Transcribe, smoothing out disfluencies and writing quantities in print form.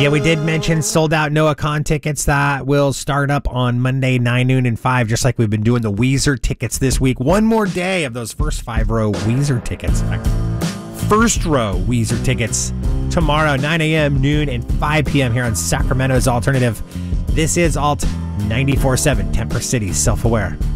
Yeah, we did mention sold out Noah Kahn tickets that will start up on Monday, 9, noon, and 5, just like we've been doing the Weezer tickets this week. One more day of those first 5-row Weezer tickets. First row Weezer tickets tomorrow, 9 a.m., noon, and 5 p.m. here on Sacramento's Alternative. This is Alt 94.7, Temper City, Self-Aware.